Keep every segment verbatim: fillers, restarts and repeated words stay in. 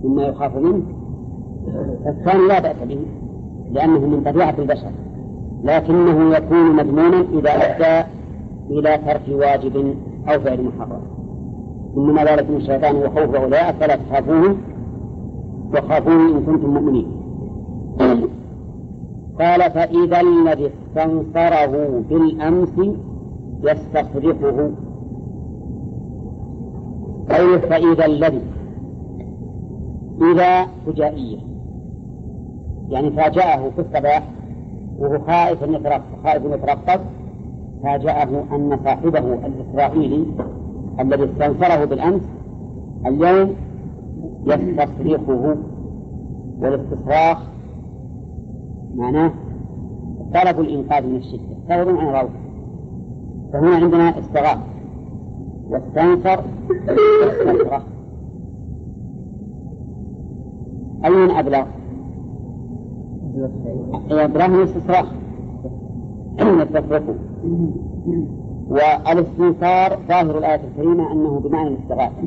مما يخاف منه، الثاني لا بأس به لأنه من طبيعة البشر، لكنه يكون مذموما إذا أدى إلى ترك واجب أو فعل محرم. إنما ذلك من الشيطان وخوف أولئك فلا تخافوهم وخافوني إن كنتم مؤمنين. قال فإذا الذي استنصره بالأمس يستصرخه، قوله فإذا الذي، إذا فجائية يعني فاجأه في الصباح وهو خائف يترقب، فاجأه أن صاحبه الإسرائيلي الذي استنصره بالأمس اليوم يستصرخه. والاستصراخ معناه طلب الإنقاذ من الشدة، طلب عن الروح، فهنا عندنا استغاث واستنصر استصرخ. أين أبلغ؟ أبلغ من الاستصراخ يستصرخه. والاستنصار ظاهر الآية الكريمة أنه بمعنى الاستغاثة،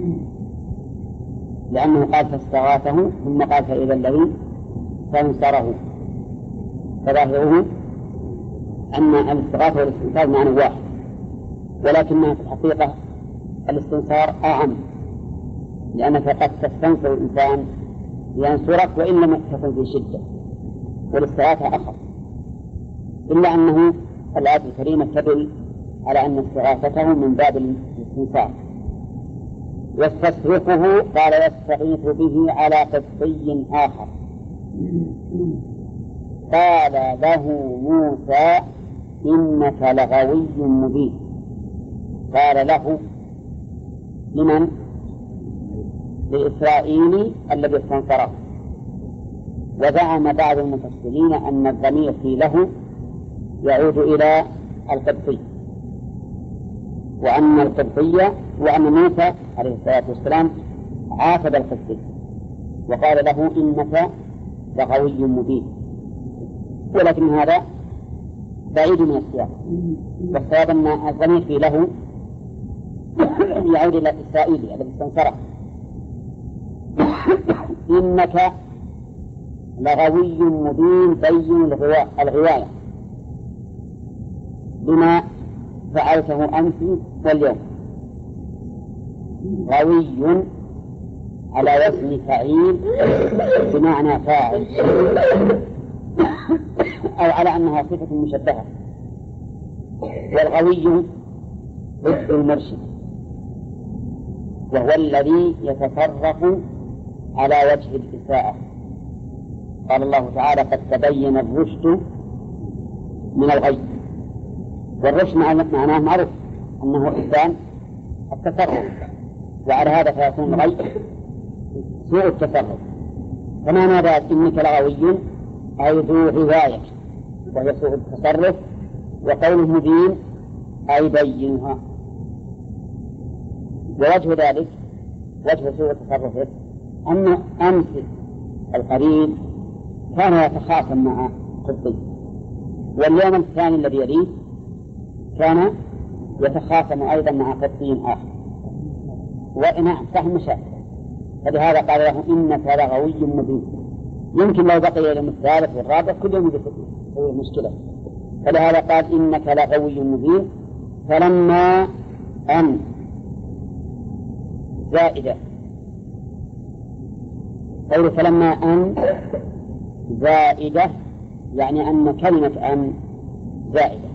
لأنه قال فاستغاثه ثم قال فإذا الذي استنصره، فظاهره أن الاستغاثة والاستنصار معنى واحد، ولكنها في الحقيقة الاستنصار أعم، لأنك قد تستنصر الإنسان لينصرك وإن لم تكن في شدة، والاستغاثة أخف، إلا أنه الآية الكريمة تدل على أن استغاثته من باب الاستنصار. يستصرخه قال يستغيث به على قبطي آخر. قال له موسى إنك لغوي مبين. قال له لمن؟ لإسرائيل الذي استنصره. وزعم بعض المفسرين أن الضمير في له يعود إلى القبطي، وأن القبطية وأن موسى عليه الصلاة والسلام عاتب القبطي وقال له إنك لغوي مبين، ولكن هذا بعيد من السياق، والصواب أن الضمير في له يعود إلى إسرائيل الذي استنصره. إنك لغوي مبين بين الغواية بما فعلته أمس واليوم. غوي على وزن فعيل بمعنى فاعل، أو على أنها صفة مشبهة. والغوي ضد المرشد، وهو الذي يتصرف على وجه الإساءة. قال الله تعالى قد تبين الرشد من الغي، والرشد معناه معروف أنه إنسان التصرف، وعلى هذا فيكون الغي سوء التصرف. فما نادى إنك لغوي أي ذو غواية وهي سوء التصرف، وقوله مبين أي بينها. ووجه ذلك وجه سوء التصرف أن أمس القريب كان يتخاصم مع قبطي، واليوم الثاني الذي يليه كان يتخاصم أيضا مع قبطي آخر، ونعم صح مشاكل. فلهذا قال له إنك لغوي مبين. يمكن لو بقي اليوم الثالث والرابع كل يوم يسوي مشكلة، فلهذا قال إنك لغوي مبين. فلما أن زائدة، قوله فلما أن زائدة يعني أن كلمة أن زائدة،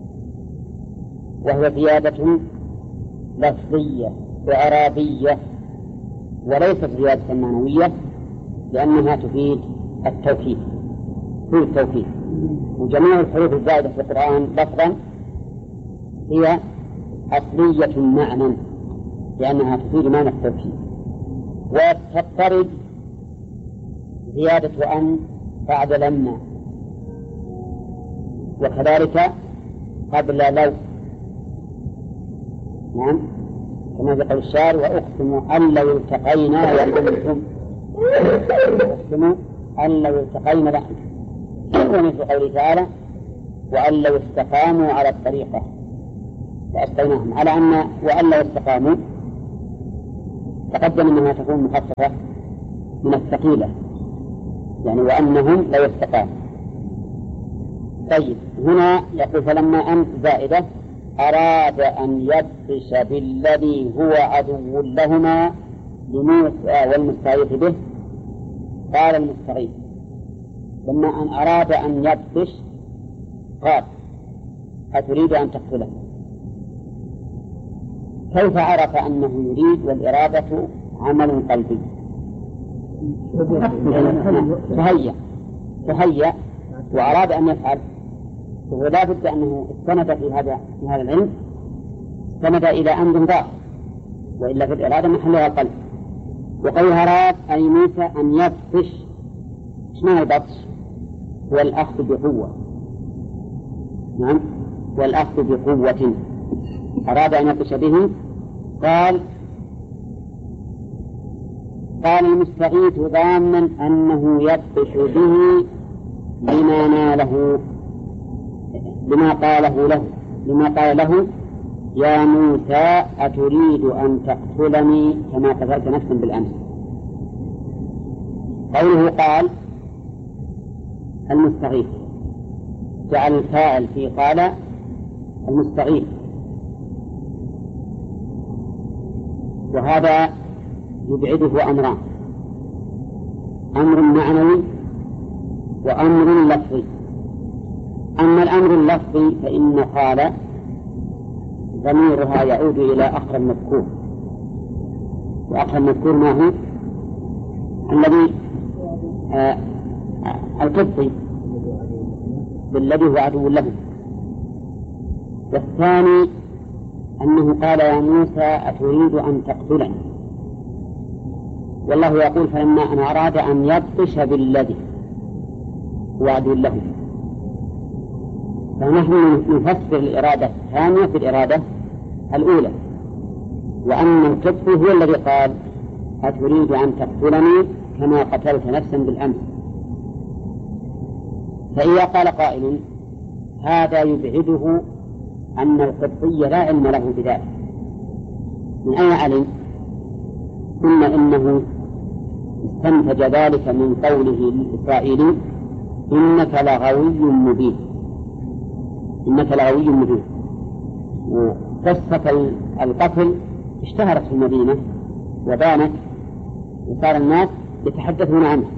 وهي زيادة لفظية وإعرابية وليست زيادة معنوية، لأنها تفيد التوكيد تفيد التوكيد. وجميع الحروف الزائدة في القرآن لفظا هي أصلية معنى، لأنها تفيد معنى التوكيد. وتضطرد زيادة أن بعد لما، وكذلك قبل لو. نعم كما يقول الشاعر وأقسم أن لو التقينا وأنتم أقسم أن لو التقينا لأ. ومثل قوله تعالى وأن لو استقاموا على الطريقة لأسقيناهم، على أن وأن لو استقاموا تقدم أنها تكون مخففة من الثقيلة، يعني وأنهم لا يستقام. طيب هنا يقول فلما أن زائدة أراد أن يبطش بالذي هو عدو لهما لموسى والمستغيث به. قال المستغيث لما أن أراد أن يبطش قال أتريد أن تقتله؟ كيف عرف أنه يريد والإرادة عمل قلبي؟ تهيأ تهيأ وأراد أن يفعل، ولا بد أنه استند في هذا في هذا العلم استند إلى أمر ظاهر، وإلا في الإرادة محلها القلب. وقول أراد أي موسى أن يبطش. إيش معنى البطش؟ هو الأخذ بقوة. نعم، والأخذ بقوة. أراد أن يبطش به. قال قال المستغيث ضامنا أنه يبطش به لما ناله، لما قاله له لما قال له يا موسى أتريد أن تقتلني كما قتلت نفسا بالأمس. قوله قال المستغيث جعل الفاعل في قال المستغيث، وهذا يبعده أمران: أمر معنوي وأمر لفظي. أما الأمر اللفظي فإن قال ضميرها يعود إلى أخر المذكور، وأخر المذكور ما هو؟ الذي آه القبطي بالذي هو عدو له. والثاني أنه قال يا موسى أتريد أن تقتلني، والله يقول فلما أن أراد أن يبطش بالذي هو عدو له. فنحن نفسر الإرادة الثانية في الإرادة الأولى، وأن القبطي هو الذي قال أتريد أن تقتلني كما قتلت نفسا بالأمس. فإذا قال قائل هذا يبعده أن القبطي لا علم له بذلك، من أين علم؟ ثم إنه استنتج ذلك من قوله للإسرائيلي إنك لغوي مبين. إنك لغوي مبين. وقصة القتل اشتهرت في المدينة وبانت وصار الناس يتحدثون عنها.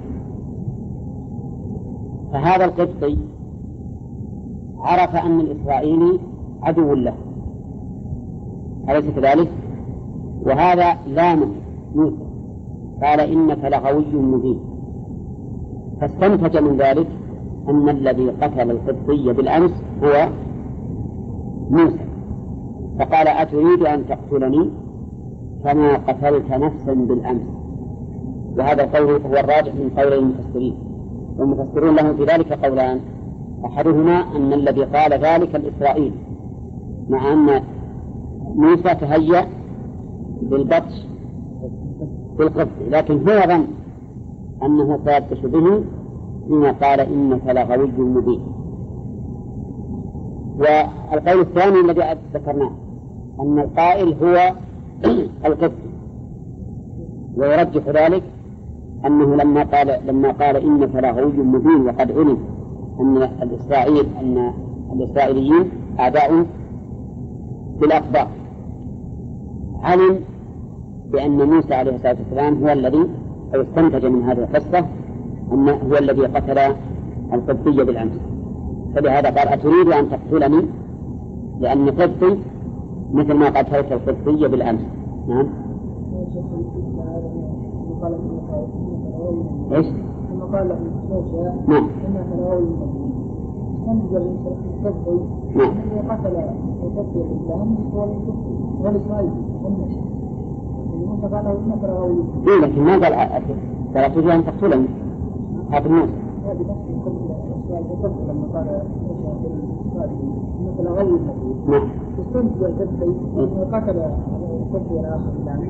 فهذا القبطي عرف أن الإسرائيلي عدو له، أليس كذلك؟ وهذا لامه موسى قال إنك لغوي مبين، فاستنتج من ذلك أن الذي قتل القبطي بالأمس هو موسى، فقال أتريد أن تقتلني كما قتلت نفسا بالأمس. وهذا القول هو الراجح من قول المفسرين، والمفسرون لهم في ذلك قولان: أحدهما أن الذي قال ذلك الإسرائيلي، مع أن موسى تهيأ بالبطش بالقبط، لكن هو ظن أنه سيبطش به حين قال إنك لغوي مبين. والقول الثاني الذي ذكرناه أن القائل هو القبط، ويرجح ذلك أنه لما قال لما قال إنك لغوي مبين وقد علم أن الإسرائيل أن الإسرائيليين أعداء بالأقدار، علم بأن موسى عليه الصلاة والسلام هو الذي أو استنتج من هذه القصة أنه هو الذي قتل القبطي بالأمس، فلهذا قال أتريد أن تقتلني لأن قبطي مثل ما قتلت القبطي بالأمس. نعم. إيش؟ ثم قال له موسى نعم إنك لغوي مبين. استنتج القبطي نعم الذي قتل القبطي بالأمس هو الإسرائيلي موسى. موسى قال له إنك لغوي مبين. إيه لكن ما قال ترى تريد أن تقتلني هذا موسى. هذه نفس القبطي لما قال موسى بالإسرائيلي إنك لغوي مبين. نعم. استنتج القبطي أنه قتل القبطي الآخر بالأمس.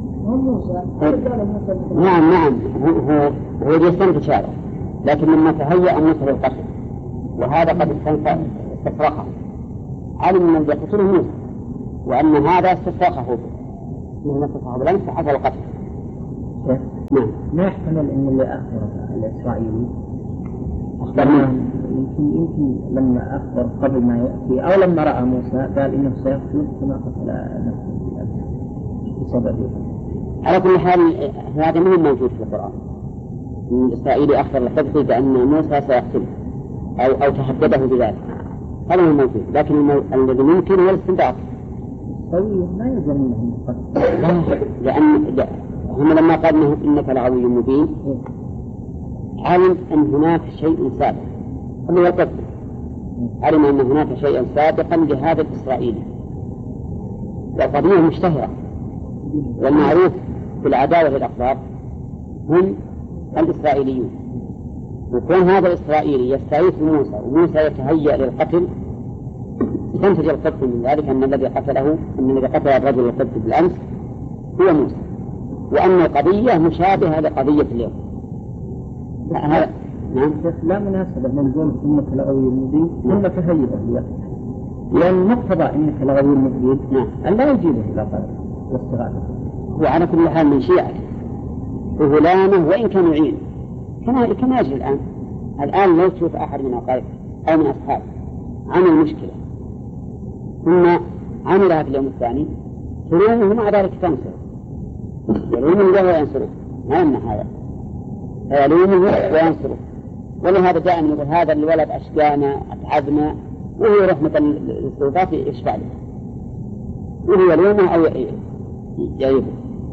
نعم نعم هو هو يستنتج هذا، لكن لما تهيأ أن يصل القتل وهذا قد استفرقه، علم من الذي يقتله موسى وأن هذا استفرقه مثل ما استفرقه بالأمس فحصل القتل. نعم. ما يحتمل أن اللي أخبر الإسرائيلي أخبرنا يمكن يمكن لما أخبر قبل ما يأتي أو لما رأى موسى قال إنه سيقتل كما قتل نفسه بسببه. على كل حال هذا ما هو موجود في القرآن. الإسرائيلي أخبر القبطي بأن موسى سيقتله أو أو تحدده بذلك، هذا هو موجود. لكن المو... الذي ممكن هو الاستنباط. طيب ما يلزم منهم القتل. لأن لا. هم لما قالوا إنك لغوي مبين علم أن هناك شيء سابق، هذا هو القتل. علم أن هناك شيئا سابقا لهذا الإسرائيلي، والقضية مشتهرة، والمعروف في العداوة للأخبار هم الإسرائيليون. وكون هذا الإسرائيلي يستعيث موسى وموسى يتهيأ للقتل تنتج القتل من ذلك أن الذي قتله أن الذي قتل الرجل القتل بالأمس هو موسى، وأن القضية مشابهة لقضية اليوم. هذا نعم. لا مناسبة من نقول إنك لغوي مبين ثم تهيئ له، لأن مقتضى إنك لغوي مبين أن لا يجيبه إلى قتل واستغاثة. وعلى كل حال من شيعته وغلامه وإن كان يعين كما كما يجري الآن. الآن لو تشوف أحد من أقاربه أو من أصحابه عمل مشكلة ثم عملها في اليوم الثاني تلومه مع ذلك تنصر، يلومه وهو ينصره، ما يمنع هذا، فيلومه وينصره. ولهذا جاء من هذا الولد أشقانا أتعبنا، وهو رحمة للسلطات يشفع له، وهو يلومه أو يعيبه.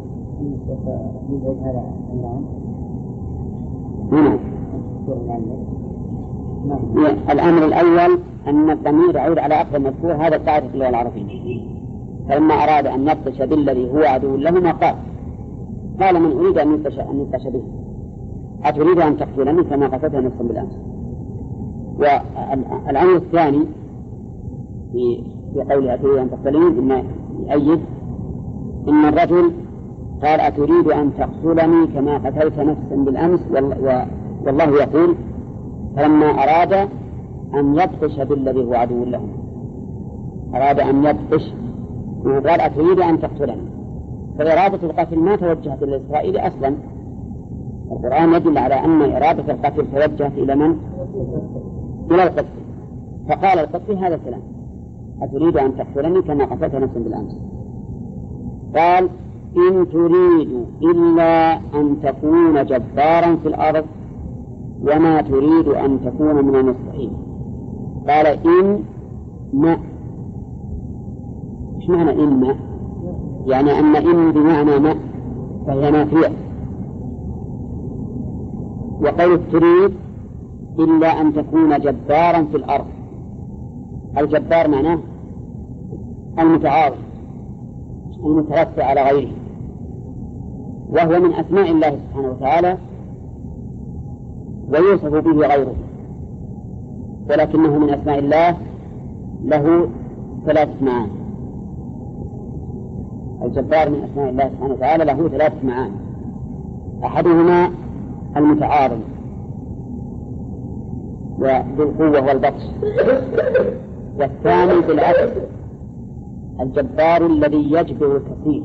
هنا الأمر الأول أن الضمير يعود على أقرب مذكور، هذا قاعدة اللغة العربية. فلما أراد أن يبطش بالذي هو عدو لهما قال قال من أريد أن يبطش به أتريد أن تقتلني كما قتلت نفسا بالأمس. والأمر الثاني في في قوله أتريد أن تقتلني إن يؤيد إن الرجل قال أتريد أن تقتلني كما قتلت نفسا بالأمس، والله يقول فلما أراد أن يبطش بالذي هو عدو له أراد أن يبطش وقال أتريد أن تقتلني، فإرادة القتل ما توجهت إلى إسرائيل أصلا. القرآن يدل على أن إرادة القتل توجهت إلى من؟ إلى القتل. فقال القتل هذا الكلام أتريد أن تقتلني كما قتلت نفسا بالأمس. قال إن تريد إلا أن تكون جبارا في الأرض وما تريد أن تكون من المصلحين. قال إن ما إيش معنى إن ما؟ يعني أن إن بمعنى ما فهي نافية. وقول تريد إلا أن تكون جبارا في الأرض، الجبار معناه المتعاظم المترفع على غيره، وهو من أسماء الله سبحانه وتعالى ويوصف به غيره، ولكنه من أسماء الله له ثلاثة معاني. الجبار من أسماء الله سبحانه وتعالى له ثلاثة معاني، أحدهما المتعاظم وبالقوة والبطش، والثاني بالعكس الجبار الذي يجبر الكثير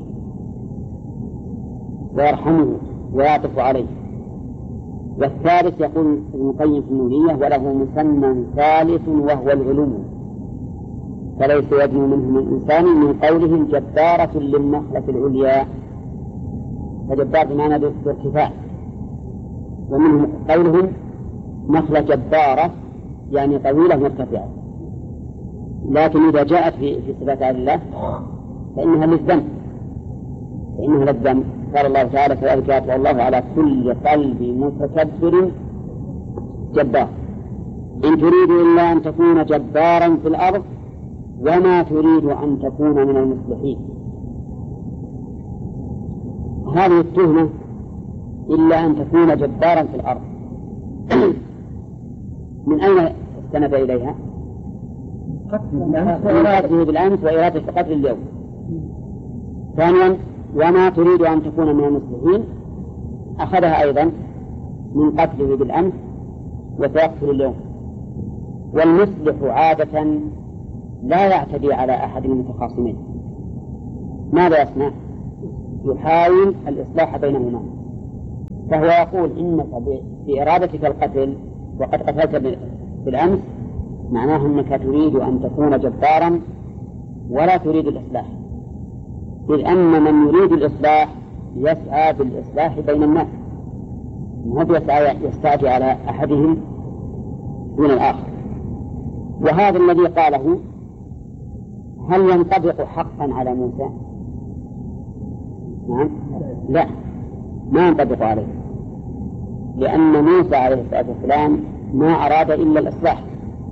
ويرحمه ويعطف عليه. والثالث يقول ابن القيم في النونية وله مسمى ثالث وهو العلو، فليس يدنو منه من إنسان من قولهم جبارة للنخلة العليا، فجبار بمعنى بالارتفاع، ومنهم قولهم نخلة جبارة يعني طويلة مرتفعة. لكن إذا جاءت في في صفات الله فإنها للذم فإنها للذم. قال الله تعالى كذلك يطلع الله على كل قلب متكبر جبار. إن تريد إلا أن تكون جبارا في الأرض وما تريد أن تكون من المصلحين. هذه التهمة إلا أن تكون جبارا في الأرض من أين استند إليها؟ إرادته بالأمس وإرادة قتل اليوم. ثانيا وما تريد أن تكون من المصلحين أخذها أيضا من قتله بالأمس وسيقتل اليوم. والمصلح عادة لا يعتدي على أحد من المتخاصمين، ماذا يصنع؟ يحاول الإصلاح بينهما. فهو يقول إنك بإرادتك القتل وقد قتلت بالأمس معناه أنك تريد أن تكون جبارا ولا تريد الإصلاح، إذ أن من يريد الإصلاح يسعى بالإصلاح بين الناس، هو يسعى يستعجي على أحدهم دون الآخر. وهذا الذي قاله هل ينطبق حقا على موسى؟ نعم؟ لا، ما ينطبق عليه، لأن موسى عليه الصلاة والسلام ما أراد إلا الإصلاح،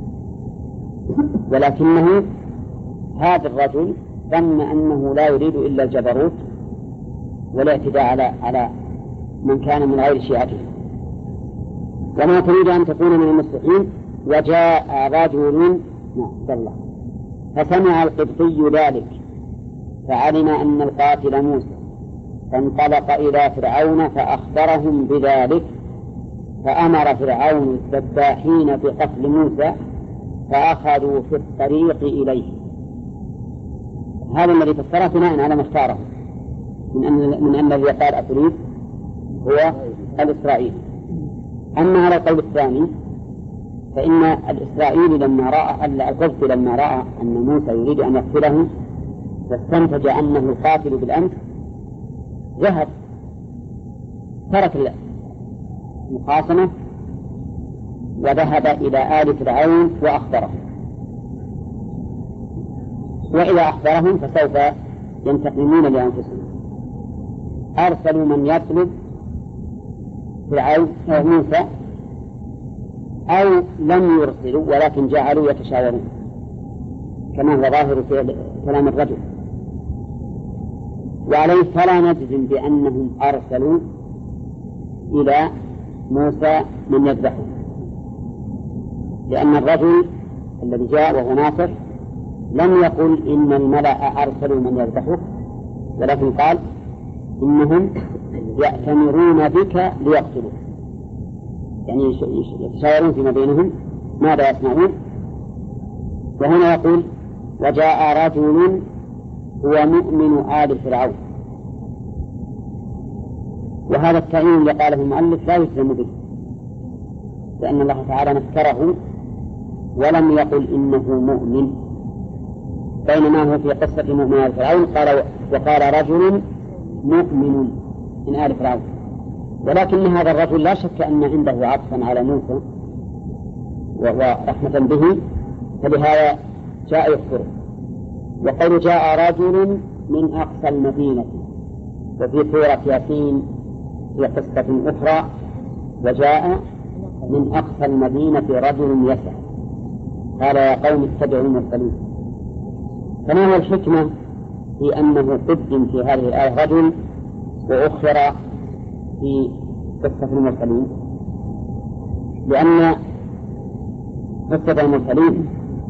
ولكنه هذا الرجل ظن أنه لا يريد إلا الجبروت والاعتداء على على من كان من غير شيعته، وما تريد أن تكون من المصلحين. وجاء رجل الله فسمع القبطي ذلك فعلم أن القاتل موسى، فانطلق إلى فرعون فأخبرهم بذلك، فأمر فرعون الذباحين بقتل موسى فأخذوا في الطريق إليه. هذا الذي فسره بناء على ما اختاره من أن من أن الذي قال أتريد هو الإسرائيلي. أما على القول الثاني فإن الإسرائيلي لما رأى القبطي لما رأى أن موسى يريد أن يقتله واستنتج أنه القاتل بالأمس ذهب ترك المخاصمة وذهب إلى آل فرعون وأخبره، وإذا أخبرهم فسوف ينتقمون لأنفسهم. أرسلوا من يطلب فرعون موسى أو لم يرسلوا ولكن جعلوا يتشاورون كما هو ظاهر في كلام الرجل، وعليه فلا نجزم بأنهم أرسلوا إلى موسى من يذبحه، لأن الرجل الذي جاء وهو ناصر لم يقل إن الملأ أرسلوا من يذبحه، ولكن قال إنهم يأتمرون بك ليقتلوا، يعني يتشاورون فيما بينهم ماذا يصنعون. وهنا يقول وجاء رجل هو مؤمن آل فرعون، وهذا التعيين اللي قاله المؤلف لا يلزم به، لأن الله تعالى نكره ولم يقل إنه مؤمن، بينما هو في قصة مؤمن آل فرعون قال وقال رجل مؤمن من آل فرعون، ولكن هذا الرجل لا شك أن عنده عطفا على موسى ورحمة به، فلهذا جاء يخبره. وقال جاء رجل من أقصى المدينة، وفي سورة ياسين في قصة أخرى وجاء من أقصى المدينة رجل يسعى قال يا قوم اتبعوا المرسلين. فما هو الحكمة في أنه قدم في هذه الآية رجل وأخر في قصة المرسلين؟ لأن قصة المرسلين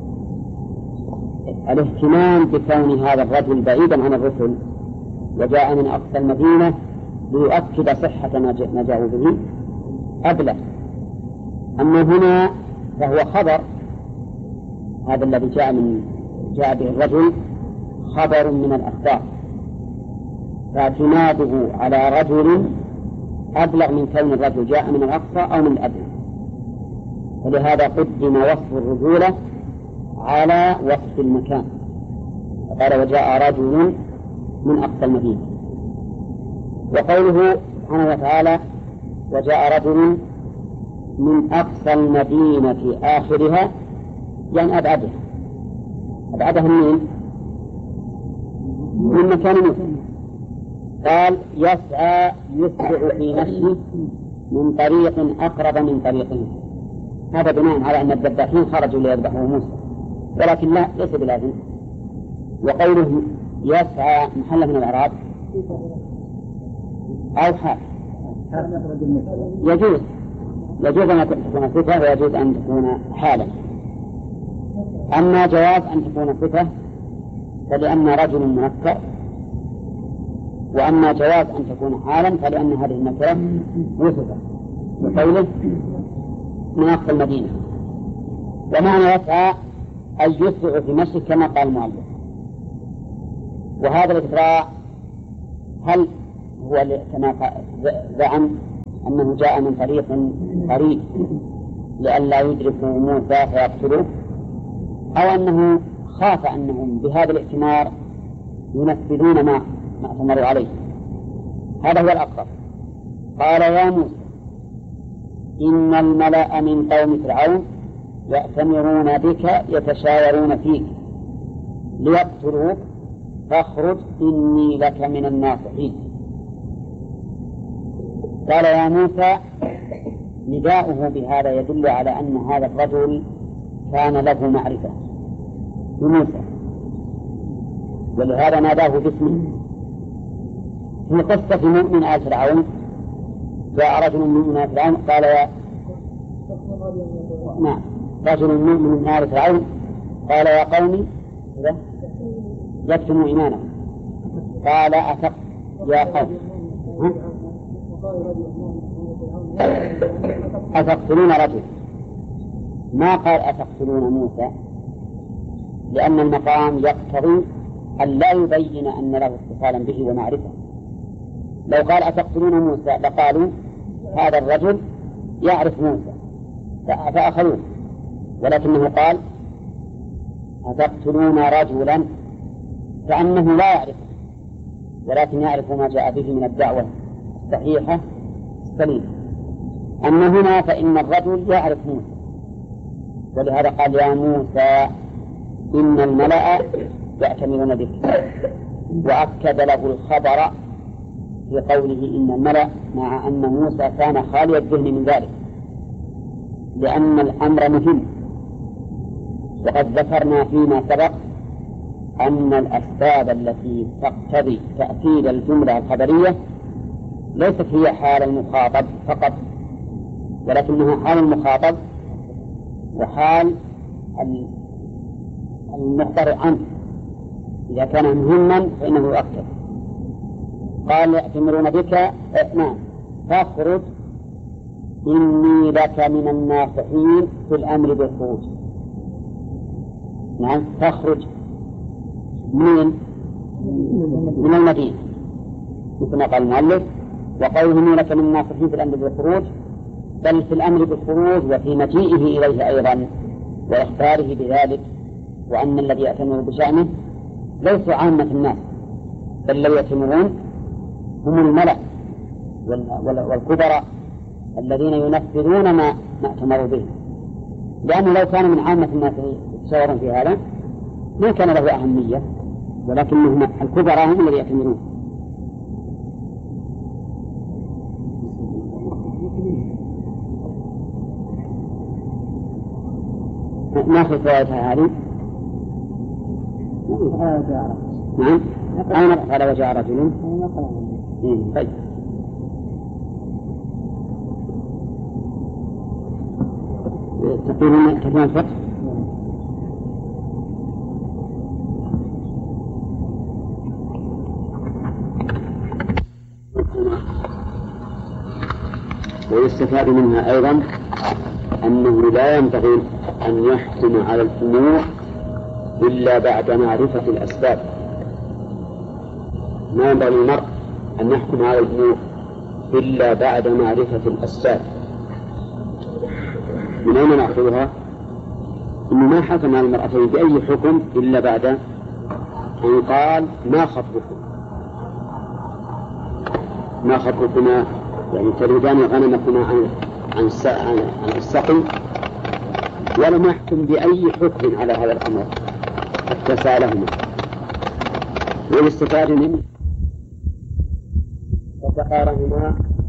الاهتمام بكون هذا الرجل بعيدا عن الرسل وجاء من أقصى المدينة ليؤكد صحة ما جاءوا به أبلغ. أما هنا فهو خبر، هذا الذي جاء من جاء به الرجل خبر من الأخبار، فاعتماده على رجل أبلغ من كون الرجل جاء من الأقصى أو من الأدنى، ولهذا قدم وصف الرجولة على وصف المكان، قال وجاء رجل من أقصى المدينة. وقوله سبحانه وتعالى وجاء رجل من أقصى المدينة آخرها يعني أبعدها، أبعدها منين؟ من مكان موسى. قال يسعى يسرع في مشيه من طريق أقرب من طريقه، هذا بناء على أن الذباحين خرجوا ليذبحوا موسى، ولكن لا ليس بلازم. وقوله يسعى محل من الأعراب أو حال يجوز يجوز أن تكون صفة ويجوز أن تكون حالا. أما جواز أن تكون صفة فلأن رجل منكر، وأما جواز أن تكون حالا فلأن هذه النكرة وصفة بقوله من أقصى المدينة. ومعنى يسعى أن يسرع في مشي كما قال المؤلف. وهذا الإسراع هل هو كما زعم أنه جاء من طريق قريب لئلا يدركوا موسى فيقتلوه، أو أنه خاف أنهم بهذا الائتمار ينفذون ما ما أتمروا عليه. هذا هو الأقرب. قال يا موسى إن الملأ من قوم فرعون يأتمرون بك يتشاورون فيك ليقتلوك فاخرج إني لك من الناصحين. قال يا موسى نداؤه بهذا يدل على أن هذا الرجل كان له معرفة بموسى، ولهذا ناداه باسمه. في قصة مؤمن آل فرعون جاء رجل من آل فرعون قال يا نعم رجل من آل فرعون قال يا قومي يكتموا إيمانهم قال أتق يا قوم أتقتلون رجل، ما قال أتقتلون موسى، لأن المقام يقتضي أن لا يبين أن له اتصالا به ومعرفة. لو قال أتقتلون موسى لقالوا هذا الرجل يعرف موسى فأخذوه، ولكنه قال أتقتلون رجلا كأنه لا يعرف، ولكن يعرف ما جاء به من الدعوة الصحيحة السليمة. أما هنا فإن الرجل يعرف موسى، ولهذا قال يا موسى إن الملأ يأتمرون بك، وأكد له الخبر في قوله إن الملأ مع أن موسى كان خالي الذهن من ذلك، لأن الأمر مهم. وقد ذكرنا فيما سبق أن الأسباب التي تقتضي تأكيد الجملة الخبرية ليست هي حال المخاطب فقط، ولكنها حال المخاطب وحال المخبر عنه. إذا كان مهما فإنه يؤكد. قال يأتمرون بك نعم فاخرج إني لك من الناصحين في الأمر بالخروج. نعم فاخرج من من المدينة مثل ما قال المؤلف، وقوله إني لك من الناصحين في الأمر بالخروج، بل في الأمر بالخروج وفي مجيئه إليه أيضا وإخباره بذلك، وأن الذي يأتمر بشأنه ليسوا عامة الناس، بل الذي يأتمرون هم الملأ والكبراء الذين ينفذون ما أتمروا به، لأنه لو كان من عامة الناس يتشاورون في هذا ما كان له أهمية، ولكنهم الكبراء هم الذين يأتمرون. ناخذ فوائدها هذه. نعم أين قال وجاء رجل؟ طيب تقولون كلمة الفتح؟ ويستفاد منها أيضا أنه لا ينبغي أن يحكم على الأمور إلا بعد معرفة الأسباب. ما ينبغي المرء أن يحكم على الأمور إلا بعد معرفة الأسباب. من أين نأخذها؟ إنه ما حكم على المرأتين بأي حكم إلا بعد أن قال ما خطبكم ما خطبكما يعني تريدان غنمكما عن عن عن السقي، ولم يحكم بأي حكم على هذا الأمر حتى سألهما. والاستفادة منه وتقارهما